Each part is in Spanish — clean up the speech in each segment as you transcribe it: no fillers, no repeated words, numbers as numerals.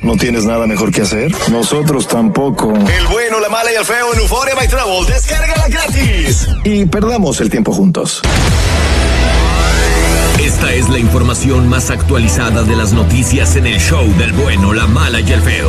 ¿No tienes nada mejor que hacer? Nosotros tampoco. El bueno, la mala y el feo en Euphoria by Travel. Descárgala gratis. Y perdamos el tiempo juntos. Esta es la información más actualizada de las noticias en el show del bueno, la mala y el feo.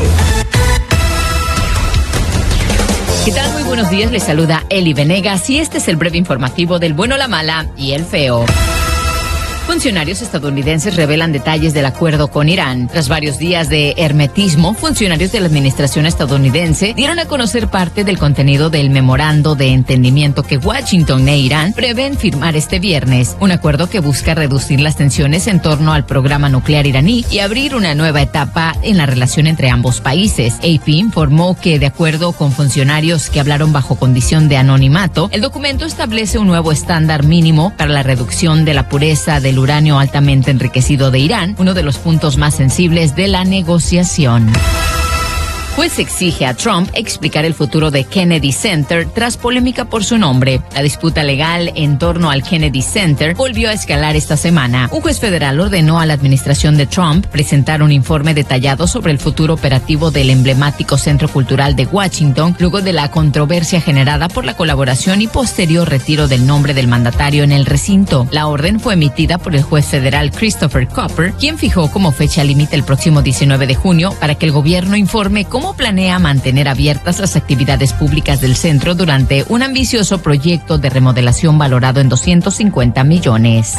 ¿Qué tal? Muy buenos días, les saluda Eli Venegas y este es el breve informativo del bueno, la mala y el feo. Funcionarios estadounidenses revelan detalles del acuerdo con Irán. Tras varios días de hermetismo, funcionarios de la administración estadounidense dieron a conocer parte del contenido del memorando de entendimiento que Washington e Irán prevén firmar este viernes. Un acuerdo que busca reducir las tensiones en torno al programa nuclear iraní y abrir una nueva etapa en la relación entre ambos países. AP informó que, de acuerdo con funcionarios que hablaron bajo condición de anonimato, el documento establece un nuevo estándar mínimo para la reducción de la pureza del uranio altamente enriquecido de Irán, uno de los puntos más sensibles de la negociación. Juez exige a Trump explicar el futuro de Kennedy Center tras polémica por su nombre. La disputa legal en torno al Kennedy Center volvió a escalar esta semana. Un juez federal ordenó a la administración de Trump presentar un informe detallado sobre el futuro operativo del emblemático Centro Cultural de Washington, luego de la controversia generada por la colaboración y posterior retiro del nombre del mandatario en el recinto. La orden fue emitida por el juez federal Christopher Copper, quien fijó como fecha límite el próximo 19 de junio para que el gobierno informe cómo planea mantener abiertas las actividades públicas del centro durante un ambicioso proyecto de remodelación valorado en 250 millones.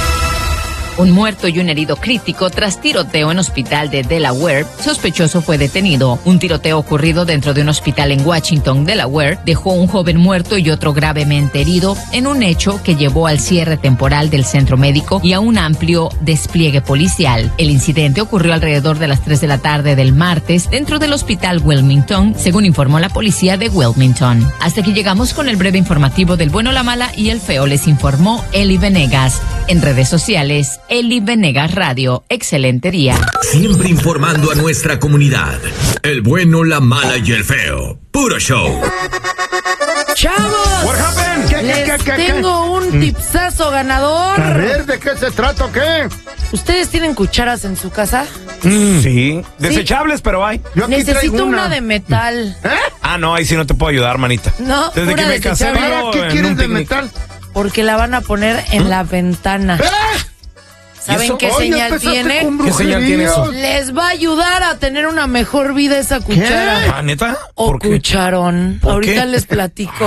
Un muerto y un herido crítico tras tiroteo en hospital de Delaware. Sospechoso fue detenido. Un tiroteo ocurrido dentro de un hospital en Washington, Delaware, dejó un joven muerto y otro gravemente herido en un hecho que llevó al cierre temporal del centro médico y a un amplio despliegue policial. El incidente ocurrió alrededor de las 3 de la tarde del martes dentro del hospital Wilmington, según informó la policía de Wilmington. Hasta aquí llegamos con el breve informativo del bueno, la mala y el feo. Les informó Eli Venegas. En redes sociales, Eli Venegas Radio. Excelente día. Siempre informando a nuestra comunidad. El bueno, la mala y el feo. Puro show. ¡Chavos! What happened? ¿Qué? Tengo un tipsazo ganador. A ver, ¿de qué se trata o qué? ¿Ustedes tienen cucharas en su casa? Sí. Desechables, pero hay. Yo aquí Necesito traigo una de metal. Ah, no, ahí sí no te puedo ayudar, manita. No, Desde pura que me casé, desechable. vivo ¿Qué en quieres un de picnic. metal? Porque la van a poner en la ventana. ¿Saben qué señal empezaste tiene? con ¿Qué señal tiene eso? brujerías. Les va a ayudar a tener una mejor vida esa cuchara. Ah, ¿neta? O ¿Por qué? cucharón. ¿Por Ahorita qué? les platico.